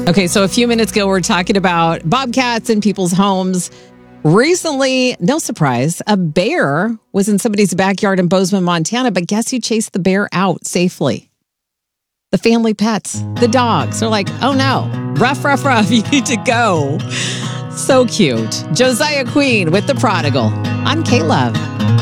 Okay, so a few minutes ago, we're talking about bobcats in people's homes. Recently, no surprise, a bear was in somebody's backyard in Bozeman, Montana, but guess who chased the bear out safely? The family pets, the dogs. They're like, oh no, rough, you need to go. So cute. Josiah Queen with The Prodigal. I'm K-Love.